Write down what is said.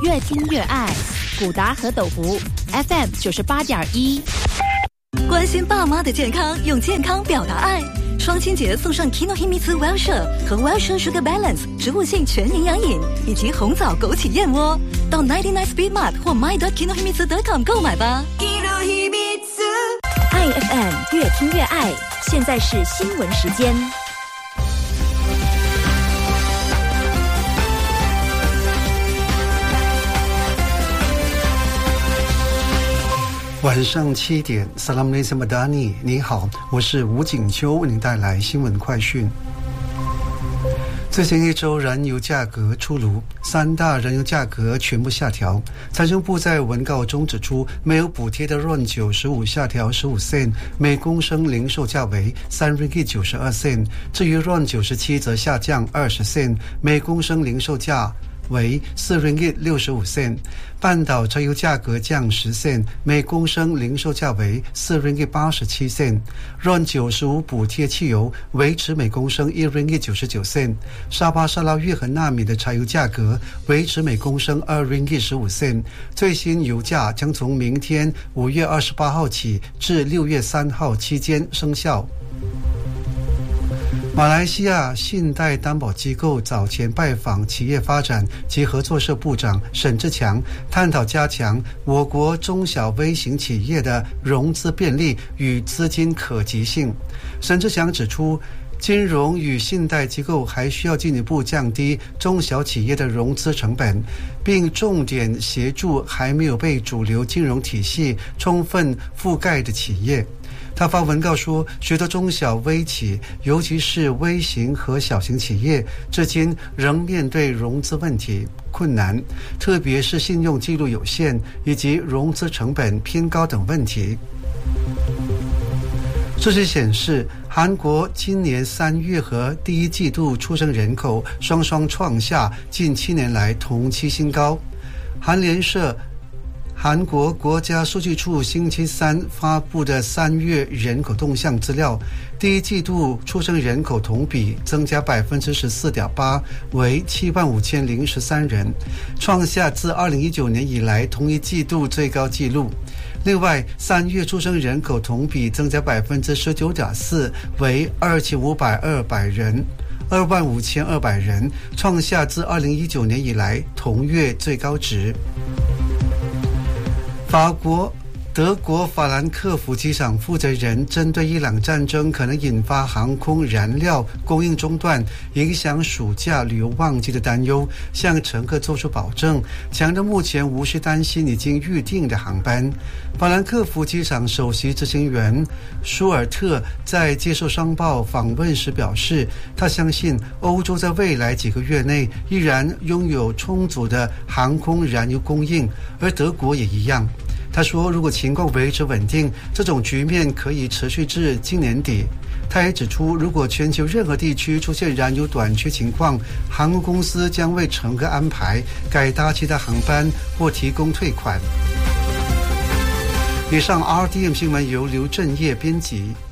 越听越爱。古达和斗湖 FM 98.1。 关心爸妈的健康，用健康表达爱。双亲节送上 Kinohimitsu Wellshire 和 Wellshire Sugar Balance 植物性全营养饮，以及红枣枸杞燕窝。到99 Speed Mart 或 my.kinohimitsu.com 购买吧。 爱 FM 越听越爱，现在是新闻时间。 晚上7点 Assalamualaikum Madani， 你好，我是吴景秋，为您带来新闻快讯。最近一周燃油价格出炉，3大燃油价格全部下调。财政部在文告中指出，没有补贴的 RON95 下调15 cent， 每公升零售价为3 ringgit 92 cent， 至于 RON97 则下降20 cent， 每公升零售价为4 ringgit 65 cent， 半岛柴油价格降10 cent， 每公升零售价为4 ringgit 87 cent。 RON95 补贴汽油维持每公升1 ringgit 99 cent。 沙巴、沙拉越和纳米的柴油价格维持每公升2 ringgit 15 cent。 最新油价将从明天5月28号起至6月3号期间生效。马来西亚信贷担保机构早前拜访企业发展及合作社部长沈志强，探讨加强我国中小微型企业的融资便利与资金可及性。沈志强指出，金融与信贷机构还需要进一步降低中小企业的融资成本，并重点协助还没有被主流金融体系充分覆盖的企业。他发文告说，许多中小微企，尤其是微型和小型企业，至今仍面对融资问题困难，特别是信用记录有限以及融资成本偏高等问题。数据显示，韩国今年3月和第一季度出生人口双双创下近7年来同期新高。韩联社韩国国家数据处星期三发布的3月人口动向资料，第一季度出生人口同比增加 14.8%， 为75013人，创下自2019年以来同一季度最高纪录。另外，3月出生人口同比增加 19.4%， 为25200人，25200人，创下自2019年以来同月最高值。德国法兰克福机场负责人针对伊朗战争可能引发航空燃料供应中断，影响暑假旅游旺季的担忧，向乘客做出保证，强调目前无需担心已经预定的航班。法兰克福机场首席执行员舒尔特在接受商报访问时表示，他相信欧洲在未来几个月内依然拥有充足的航空燃油供应，而德国也一样。他说，如果情况维持稳定，这种局面可以持续至今年底。他也指出，如果全球任何地区出现燃油短缺情况，航空公司将为乘客安排改搭其他航班或提供退款。以上 RTM 新闻由刘振业编辑。